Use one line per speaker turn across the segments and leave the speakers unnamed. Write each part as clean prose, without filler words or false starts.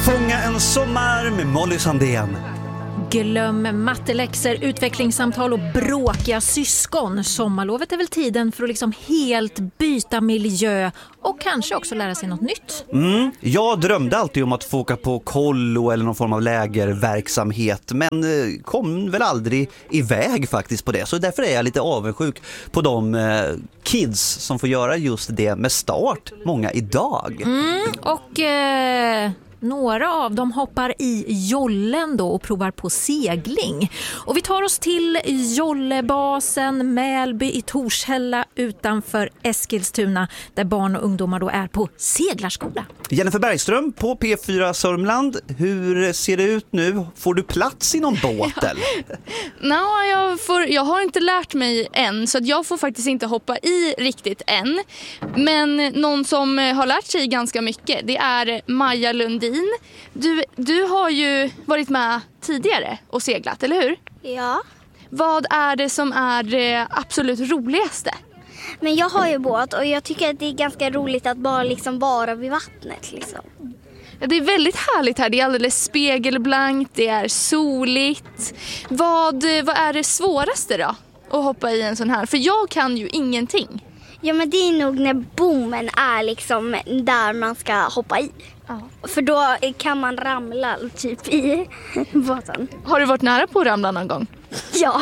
Fånga en sommar med Molly Sandén.
Glöm matteläxor, utvecklingssamtal och bråkiga syskon. Sommarlovet är väl tiden för att liksom helt byta miljö och kanske också lära sig något nytt.
Jag drömde alltid om att få åka på kollo eller någon form av lägerverksamhet, men kom väl aldrig iväg faktiskt på det. Så därför är jag lite avundsjuk på de kids som får göra just det med start, många idag.
Några av dem hoppar i jollen då och provar på segling. Och vi tar oss till jollebasen Mälby i Torshälla utanför Eskilstuna, där barn och ungdomar då är på seglarskola.
Jennifer Bergström på P4 Sörmland. Hur ser det ut nu? Får du plats i någon båt eller?
Jag har inte lärt mig än, så att jag får faktiskt inte hoppa i riktigt än. Men någon som har lärt sig ganska mycket, det är Maja Lundin. Du har ju varit med tidigare och seglat, eller hur?
Ja.
Vad är det som är det absolut roligaste?
Men jag har ju båt och jag tycker att det är ganska roligt att bara vara vid vattnet liksom.
Ja, det är väldigt härligt här. Det är alldeles spegelblankt, det är soligt. Vad är det svåraste då att hoppa i en sån här? För jag kan ju ingenting.
Ja, men det är nog när bommen är där man ska hoppa i. Ja. För då kan man ramla typ i båten.
Har du varit nära på att ramla någon gång?
Ja.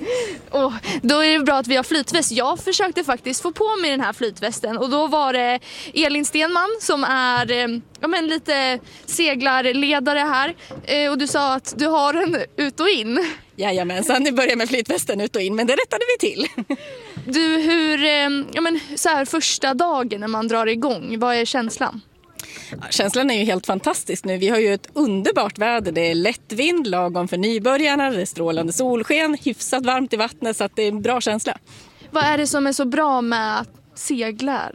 Då är det bra att vi har flytväst. Jag försökte faktiskt få på mig den här flytvästen. Och då var det Elin Stenman som är lite seglarledare här. Och du sa att du har den ut och in.
Jajamensan, nu börjar med flytvästen ut och in, men det rättade vi till.
Du, så här första dagen när man drar igång, vad är känslan?
Känslan är ju helt fantastisk nu. Vi har ju ett underbart väder. Det är lätt vind, lagom för nybörjarna. Det är strålande solsken, hyfsat varmt i vattnet, så att det är en bra känsla.
Vad är det som är så bra med segla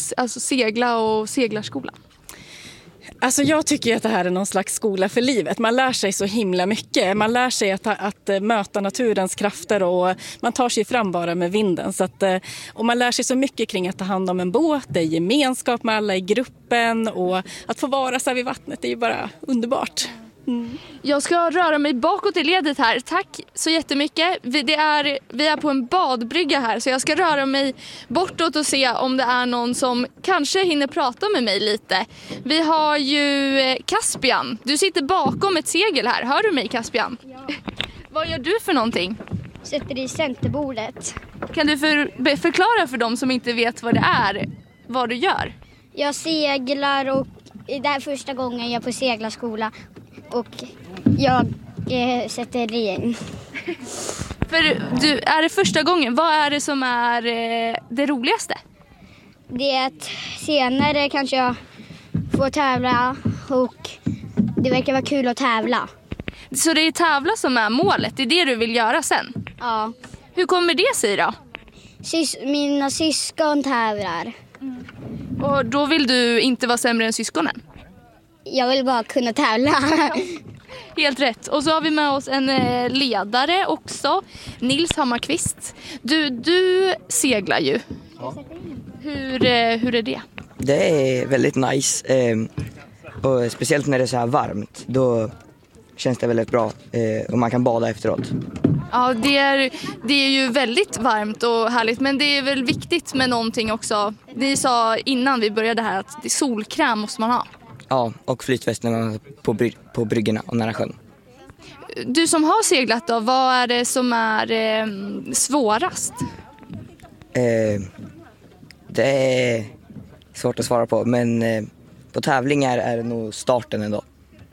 och seglarskolan?
Alltså jag tycker att det här är någon slags skola för livet. Man lär sig så himla mycket. Man lär sig att möta naturens krafter och man tar sig fram bara med vinden. Och man lär sig så mycket kring att ta hand om en båt. Det är gemenskap med alla i gruppen och att få vara så här vid vattnet, det är ju bara underbart.
Jag ska röra mig bakåt i ledet här. Tack så jättemycket. Vi är på en badbrygga här, så jag ska röra mig bortåt och se om det är någon som kanske hinner prata med mig lite. Vi har ju Caspian. Du sitter bakom ett segel här. Hör du mig, Caspian? Ja. Vad gör du för någonting?
Sätter i centerbordet.
Kan du förklara för dem som inte vet vad det är, vad du gör?
Jag seglar och det är första gången jag är på seglarskola. Och jag sätter in.
Är det första gången? Vad är det som är det roligaste?
Det är att senare kanske jag får tävla och det verkar vara kul att tävla.
Så det är tävla som är målet? Det är det du vill göra sen?
Ja.
Hur kommer det sig då?
Mina syskon tävlar.
Och då vill du inte vara sämre än syskonen?
Jag vill bara kunna tävla.
Helt rätt. Och så har vi med oss en ledare också, Nils Hammarkvist. Du seglar ju. Ja. Hur är det?
Det är väldigt nice. Och speciellt när det är så här varmt. Då känns det väldigt bra. Och man kan bada efteråt.
Ja, det är ju väldigt varmt och härligt. Men det är väl viktigt med någonting också. Ni sa innan vi började här att solkräm måste man ha.
Ja, och flytväst när man är på bryggorna och nära sjön.
Du som har seglat då, vad är det som är svårast?
Det är svårt att svara på, men på tävlingar är det nog starten ändå.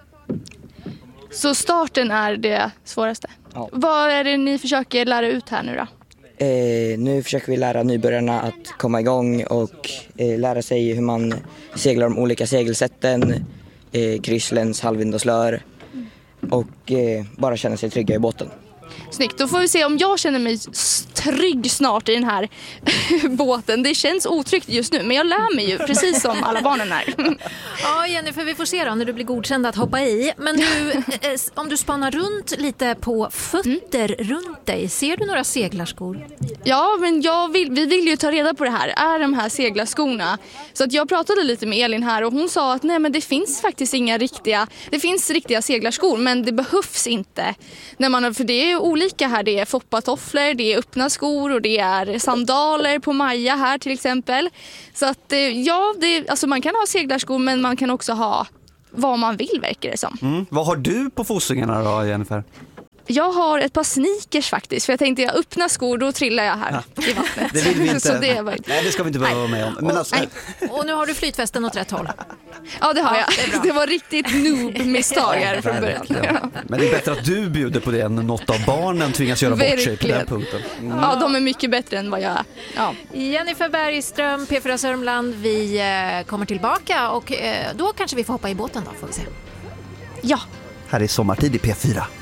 Så starten är det svåraste?
Ja.
Vad är det ni försöker lära ut här nu då?
Nu försöker vi lära nybörjarna att komma igång och lära sig hur man seglar de olika segelsätten, kryssläns, halvvind och slör och bara känna sig trygga i båten.
Snyggt, då får vi se om jag känner mig trygg snart i den här båten. Det känns otryggt just nu, men jag lär mig ju precis som alla barnen är.
Ja, Jennifer, vi får se då när du blir godkänd att hoppa i. Men du, om du spanar runt lite på fötter runt dig, ser du några seglarskor?
Ja, men vi vill ju ta reda på det här. Är de här seglarskorna? Så att jag pratade lite med Elin här och hon sa att nej, men det finns faktiskt inga riktiga. Det finns riktiga seglarskor, men det behövs inte. För det är olika här. Det är foppatofflor, det är öppna skor och det är sandaler på Maja här till exempel. Så att alltså man kan ha seglarskor, men man kan också ha vad man vill, verkar det som.
Vad har du på fossingarna då, Jennifer?
Jag har ett par sneakers faktiskt, för jag tänkte jag öppnar skor, då trillar jag här i vattnet.
Det vill vi inte.
Så
Nej, det ska vi inte behöva vara med om. Men
Och nu har du flytvästen åt rätt håll.
Ja, det har jag.
Det
var riktigt noob-misstag här från början.
Ja. Men det är bättre att du bjuder på det än något av barnen tvingas göra bort sig på den punkten.
Ja, de är mycket bättre än vad jag är. Ja.
Jennifer Bergström, P4 Sörmland, vi kommer tillbaka och då kanske vi får hoppa i båten då, får vi se.
Ja.
Här är Sommartid i P4.